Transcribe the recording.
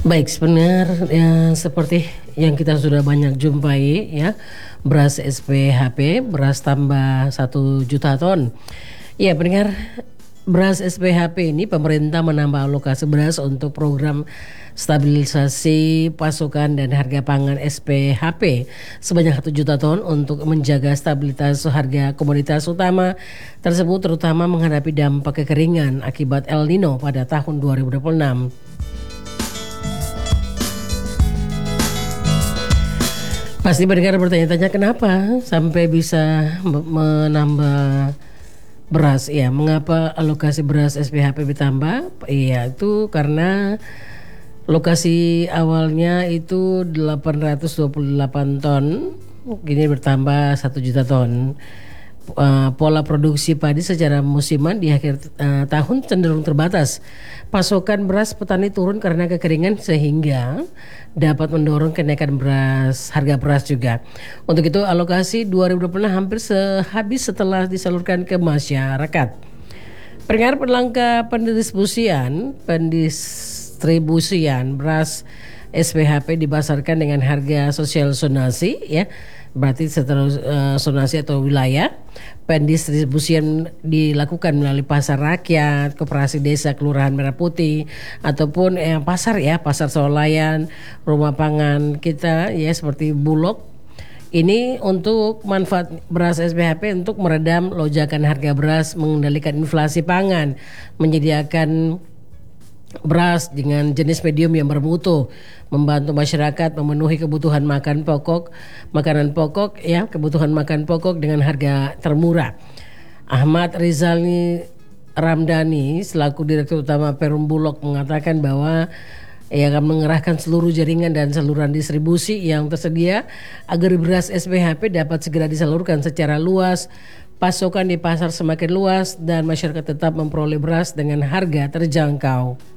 Baik, sebenarnya seperti yang kita sudah banyak jumpai ya, beras SPHP, beras tambah 1 juta ton. Ya, pendengar, beras SPHP ini pemerintah menambah alokasi beras untuk program stabilisasi pasokan dan harga pangan SPHP sebanyak 1 juta ton untuk menjaga stabilitas harga komoditas utama tersebut, terutama menghadapi dampak kekeringan akibat El Nino pada tahun 2026. Pasti pendengar bertanya-tanya kenapa sampai bisa menambah beras. Ya, mengapa alokasi beras SPHP ditambah? Iya, itu karena lokasi awalnya itu 828 ton, kini bertambah 1 juta ton. Pola produksi padi secara musiman di akhir tahun cenderung terbatas. Pasokan beras petani turun karena kekeringan sehingga dapat mendorong kenaikan harga beras juga. Untuk itu alokasi 2020 hampir habis setelah disalurkan ke masyarakat. Pendengar, pelangka pendistribusian beras SPHP dipasarkan dengan harga sosial zonasi ya. Berarti setelah zonasi atau wilayah, pendistribusian dilakukan melalui pasar rakyat, koperasi desa, kelurahan Merah Putih, ataupun pasar swalayan, rumah pangan kita ya seperti Bulog. Ini untuk manfaat beras SPHP untuk meredam lonjakan harga beras, mengendalikan inflasi pangan, menyediakan beras dengan jenis medium yang bermutu, membantu masyarakat memenuhi kebutuhan makanan pokok dengan harga termurah. Ahmad Rizalni Ramdhani selaku Direktur Utama Perum Bulog mengatakan bahwa ia akan mengerahkan seluruh jaringan dan saluran distribusi yang tersedia agar beras SPHP dapat segera disalurkan secara luas, pasokan di pasar semakin luas, dan masyarakat tetap memperoleh beras dengan harga terjangkau.